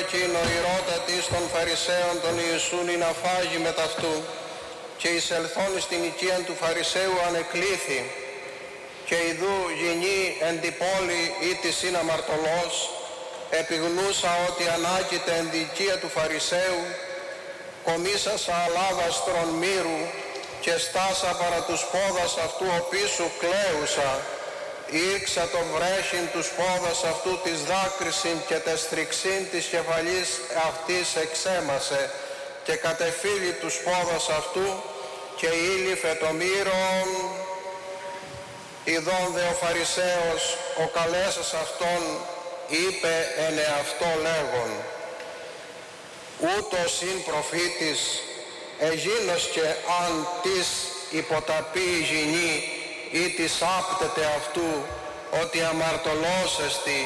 εκείνο η ρότατης των Φαρισαίων των Ιησούν ή να φάγει με ταυτού, και εισελθών στην οικίαν του Φαρισαίου ανεκλήθη, και ιδού γινή εν την πόλη ή της είναι αμαρτωλός, επιγνούσα ότι ανάκειται εν την οικία του Φαρισαίου, κομίσασα αλάβαστρον μύρου και στάσα παρά τους πόδας αυτού οπίσου κλαίουσα, ήρξα το βρέχειν τους πόδας αυτού της δάκρυσιν και τεστριξίν της κεφαλής αυτής εξέμασε και κατεφύλει τους πόδας αυτού και ήλυφε το μύρον. Ιδών δε ο Φαρισαίος ο καλέσας αυτόν είπε εν εαυτό λέγον, ούτως ειν προφήτης εγίνος και αν της υποταπεί η γυνή ή της άπτεται αυτού ότι αμαρτωλός εστι.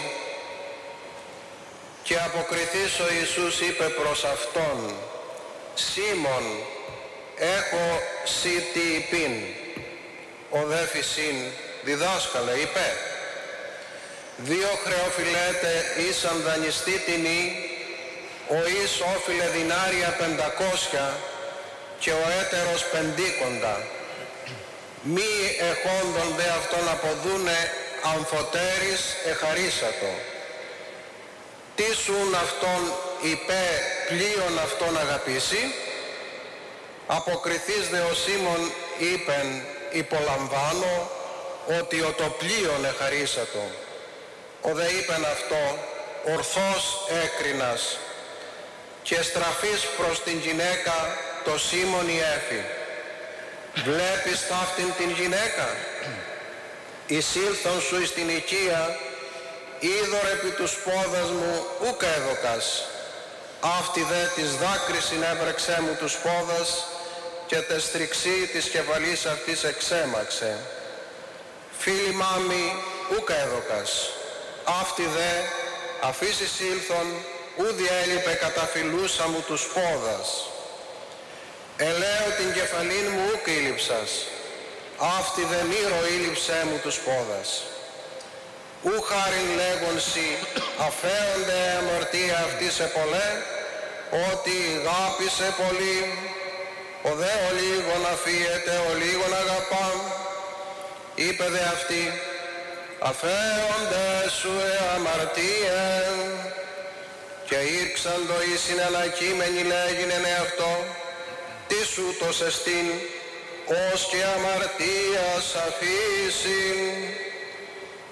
Και αποκριθείς ο Ιησούς είπε προς αυτόν, Σίμων, έχω σύ τι υπήν. Ο δε φυσίν διδάσκαλε είπε, δύο χρεοφιλέτε ήσαν δανειστή τινή, ο εις όφιλε δινάρια 500 και ο έτερος 50. Μη εχόντων δε αυτόν αποδούνε αμφωτέρης εχαρίσατο. Τι σουν αυτόν υπέ πλοίον αυτόν αγαπήσει. Αποκριθείς δε ο Σίμων είπεν υπολαμβάνω ότι ο το πλοίον εχαρίσατο. Ο δε είπεν αυτό ορθώς έκρινας και στραφής προς την γυναίκα το Σίμων η έφη. Βλέπεις ταύτην την γυναίκα, εισήλθον σου εις την οικία, είδωρ επί τους πόδας μου ουκ έδωκας. Αυτή δε της δάκρυσιν έβρεξέ μου τους πόδας και τεστριξή της κεφαλής αυτής εξέμαξε. Φίλοι μάμη ουκ έδωκας. Αυτή δε αφήσεις ήλθον ου διέλειπε καταφυλούσα μου τους πόδας. Ελέω την κεφαλήν μου ουκ ήλυψας, αυτή δε μύρο ήλυψέ μου τους πόδας. Ου χάριν λέγον σοι, αφέονται αμαρτία αυτή σε πολλέ, ότι γάπησε πολύ, ο δε ο λίγον αφίεται, ο λίγον αγαπά. Είπε δε αυτή, αφέονται σου αμαρτία, και ήρξαν το ίσιν ανακείμενοι λέγειν εαυτό, τι σου το σεστήν, ως και αμαρτίας αφήσιν.